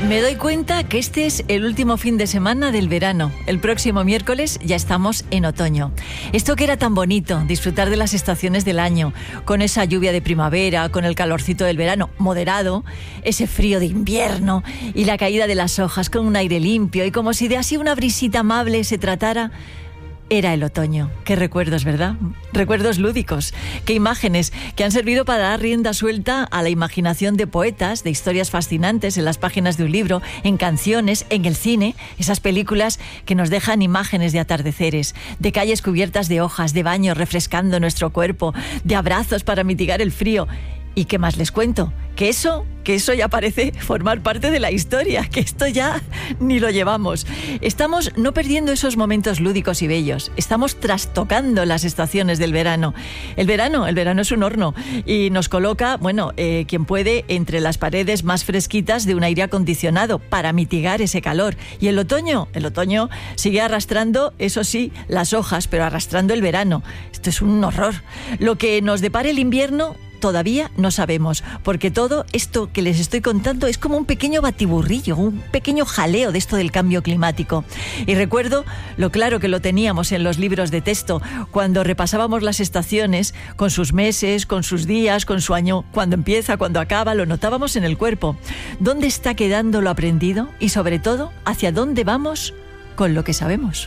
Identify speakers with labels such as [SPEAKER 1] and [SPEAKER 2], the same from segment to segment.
[SPEAKER 1] Me doy cuenta que este es el último fin de semana del verano. El próximo miércoles ya estamos en otoño. Esto que era tan bonito, disfrutar de las estaciones del año, con esa lluvia de primavera, con el calorcito del verano moderado, ese frío de invierno y la caída de las hojas con un aire limpio y como si de así una brisita amable se tratara. Era el otoño. Qué recuerdos, ¿verdad? Recuerdos lúdicos. Qué imágenes que han servido para dar rienda suelta a la imaginación de poetas, de historias fascinantes en las páginas de un libro, en canciones, en el cine. Esas películas que nos dejan imágenes de atardeceres, de calles cubiertas de hojas, de baños refrescando nuestro cuerpo, de abrazos para mitigar el frío. ¿Y qué más les cuento? Que eso ya parece formar parte de la historia, que esto ya ni lo llevamos. Estamos no perdiendo esos momentos lúdicos y bellos, estamos trastocando las estaciones del verano. El verano es un horno y nos coloca, quien puede, entre las paredes más fresquitas de un aire acondicionado para mitigar ese calor. Y el otoño sigue arrastrando, eso sí, las hojas, pero arrastrando el verano. Esto es un horror. Lo que nos depara el invierno todavía no sabemos, porque todo esto que les estoy contando es como un pequeño batiburrillo, un pequeño jaleo de esto del cambio climático. Y recuerdo lo claro que lo teníamos en los libros de texto, cuando repasábamos las estaciones, con sus meses, con sus días, con su año, cuando empieza, cuando acaba, lo notábamos en el cuerpo. ¿Dónde está quedando lo aprendido? Y sobre todo, ¿hacia dónde vamos con lo que sabemos?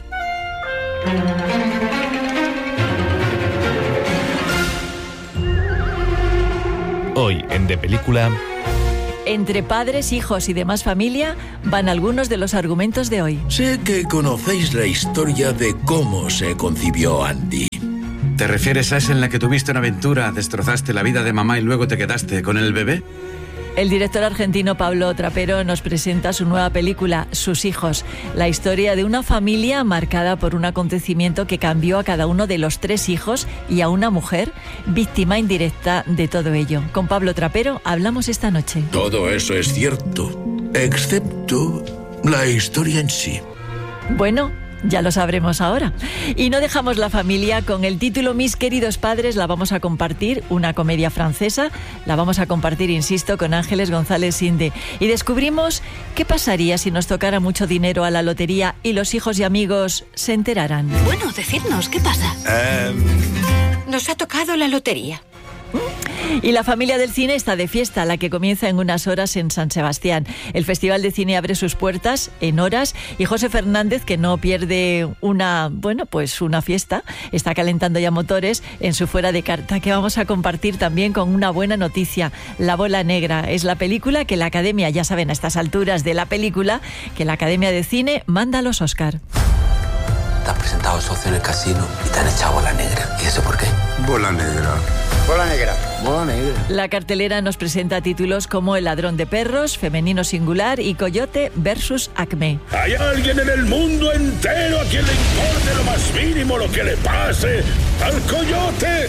[SPEAKER 2] Hoy en De Película...
[SPEAKER 1] Entre padres, hijos y demás familia van algunos de los argumentos de hoy.
[SPEAKER 3] Sé que conocéis la historia de cómo se concibió Andy.
[SPEAKER 4] ¿Te refieres a esa en la que tuviste una aventura, destrozaste la vida de mamá y luego te quedaste con el bebé?
[SPEAKER 1] El director argentino Pablo Trapero nos presenta su nueva película, Sus hijos, la historia de una familia marcada por un acontecimiento que cambió a cada uno de los 3 hijos y a una mujer, víctima indirecta de todo ello. Con Pablo Trapero hablamos esta noche.
[SPEAKER 3] Todo eso es cierto, excepto la historia en sí.
[SPEAKER 1] Bueno, ya lo sabremos ahora. Y no dejamos la familia con el título Mis queridos padres. La vamos a compartir, una comedia francesa. La vamos a compartir, insisto, con Ángeles González Sinde. Y descubrimos qué pasaría si nos tocara mucho dinero a la lotería y los hijos y amigos se enteraran.
[SPEAKER 5] Bueno, decidnos, ¿qué pasa? Nos ha tocado la lotería.
[SPEAKER 1] Y la familia del cine está de fiesta, la que comienza en unas horas en San Sebastián. El Festival de Cine abre sus puertas en horas y José Fernández, que no pierde una fiesta, está calentando ya motores en su Fuera de Carta, que vamos a compartir también con una buena noticia. La Bola Negra es la película que la Academia, ya saben a estas alturas de la película, que la Academia de Cine manda a los Oscar.
[SPEAKER 6] Te has presentado socio en el casino y te han echado bola negra. ¿Y eso por qué?
[SPEAKER 7] Bola negra.
[SPEAKER 6] Bola negra. Bola negra.
[SPEAKER 1] La cartelera nos presenta títulos como El ladrón de perros, Femenino singular y Coyote versus Acme.
[SPEAKER 8] ¿Hay alguien en el mundo entero a quien le importe lo más mínimo lo que le pase al coyote?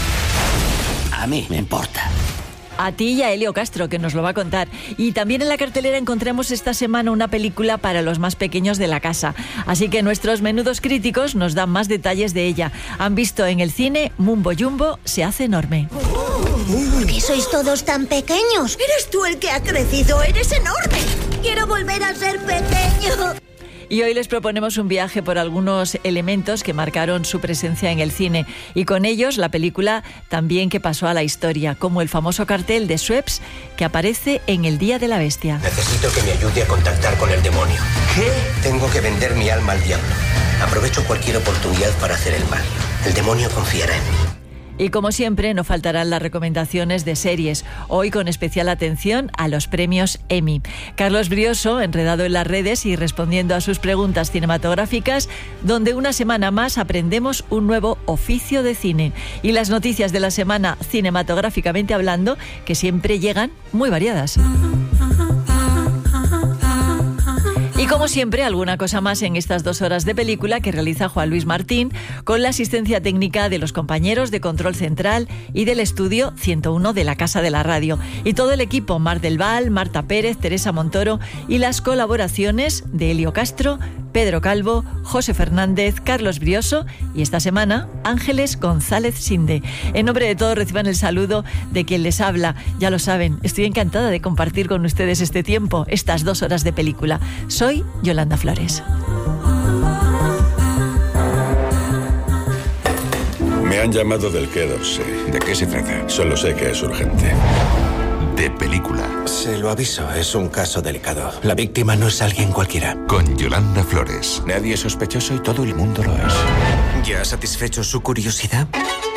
[SPEAKER 6] A mí me importa.
[SPEAKER 1] A ti y a Elio Castro, que nos lo va a contar. Y también en la cartelera encontramos esta semana una película para los más pequeños de la casa. Así que nuestros menudos críticos nos dan más detalles de ella. Han visto en el cine Mumbo Jumbo se hace enorme.
[SPEAKER 9] ¿Por qué sois todos tan pequeños? Eres tú el que ha crecido, eres enorme. Quiero volver a ser pequeño.
[SPEAKER 1] Y hoy les proponemos un viaje por algunos elementos que marcaron su presencia en el cine y con ellos la película también que pasó a la historia, como el famoso cartel de Schweppes que aparece en El Día de la Bestia.
[SPEAKER 10] Necesito que me ayude a contactar con el demonio.
[SPEAKER 6] ¿Qué?
[SPEAKER 10] Tengo que vender mi alma al diablo. Aprovecho cualquier oportunidad para hacer el mal. El demonio confiará en mí.
[SPEAKER 1] Y como siempre, no faltarán las recomendaciones de series, hoy con especial atención a los premios Emmy. Carlos Brioso, enredado en las redes y respondiendo a sus preguntas cinematográficas, donde una semana más aprendemos un nuevo oficio de cine. Y las noticias de la semana cinematográficamente hablando, que siempre llegan muy variadas. Y como siempre, alguna cosa más en estas 2 horas de película que realiza Juan Luis Martín, con la asistencia técnica de los compañeros de Control Central y del estudio 101 de la Casa de la Radio. Y todo el equipo, Mar del Val, Marta Pérez, Teresa Montoro y las colaboraciones de Elio Castro, Pedro Calvo, José Fernández, Carlos Brioso y esta semana Ángeles González Sinde. En nombre de todos reciban el saludo de quien les habla. Ya lo saben, estoy encantada de compartir con ustedes este tiempo, estas 2 horas de película. Soy Yolanda Flores.
[SPEAKER 8] Me han llamado del Quai d'Orsay.
[SPEAKER 7] ¿De qué se trata?
[SPEAKER 8] Solo sé que es urgente.
[SPEAKER 7] De película.
[SPEAKER 10] Se lo aviso, es un caso delicado. La víctima no es alguien cualquiera.
[SPEAKER 7] Con Yolanda Flores.
[SPEAKER 11] Nadie es sospechoso y todo el mundo lo es.
[SPEAKER 10] ¿Ya ha satisfecho su curiosidad?